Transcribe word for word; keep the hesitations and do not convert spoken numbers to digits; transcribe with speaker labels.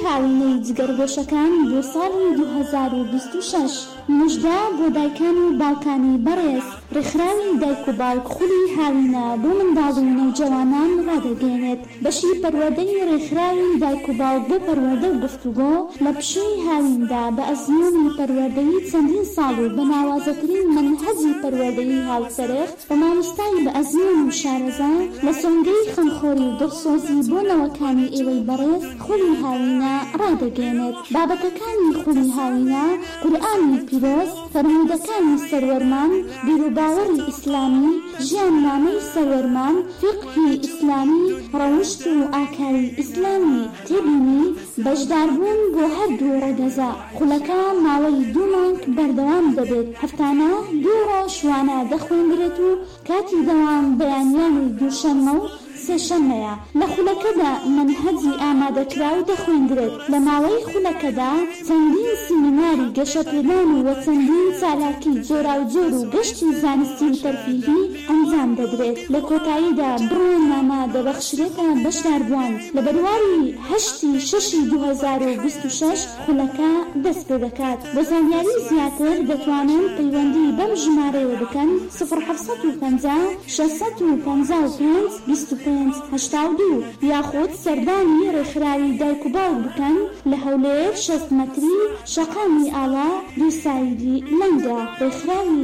Speaker 1: هاوینەی جگەرگۆشەکان بۆ ساڵی دوو هەزار و بیست و شەش. موژدە بۆ دایکان و باوکانی بەڕێز. ڕێکخراوی دایک و باوک خولی هاوینە بۆ منداڵ و نەوجەوانان ڕادەگەێنێت. بەشی پەروەردەی ڕێکخراوی دایک و باوک بۆ پەروەردە و گفتوگۆ لە پشووی هاویندا بە ئەزموونی پەروەردەیی چەندین ساڵ و بە ناوازەترین منهەجی پەروەردەیی هاوسەرێخ بە مامۆستای بە ئەزمون و شارەزا لە سۆنگەی خەمخۆری و دڵسۆزی بۆ نەوەکانی ئێوەی بەڕێز خولی هاوینە ڕادەگەێنێت. بابەتەکانی خولی هاوینە قورئانی پیرۆز، فەرموودەکانی سەروەرمان، بیرروباوەڕی ئیسلامی، ژیاننامەی سەروەرمان، فقهی ئیسلامی، ڕەوشت و ئاکاری ئیسلامی، تێبینی بەشداربوون بۆ هەردوو ڕێگەزا. خولەکە ماوەی دوو مانگ بەردەوام دەبێت. هەفتانە دوو ڕۆژ وانە دەخوێنرێت و کاتی دەوام بەیانیانی دووشەممە و سێشەممەیە. لە خولەکەدا منهەجی ئامادەکراو دەخوێندرێت. لە ماوەی خولەکەدا چەندین سیمیناری گەشەپێدان و چەندین چالاکی جۆراوجۆر و گەشتی زانستی و تەرفیهی ئەنجام دەدرێت. لە کۆتاییدا بڕۆنامە دەبەخشرێتە بەشداربووان. لە بەرواری هەشتی شەشی دوو هەزار و بیست و شەش خولەکە دەست پێ دەکات. بۆ زانیاری زیاتر دەتوانن پەیوەندی بەم ژمارەیە بکەن: صفر حەوت و پەنجا شەشسەد و پەنجا و پێنج بیست و پێنج هەشتا و دوو یاخود سەردانی ڕێکخراوی دایک و باوک بکەن لە هەولێر شەست مەتری شەقامی ئاوا دوو سایدی لەنگە. ڕێکخراوی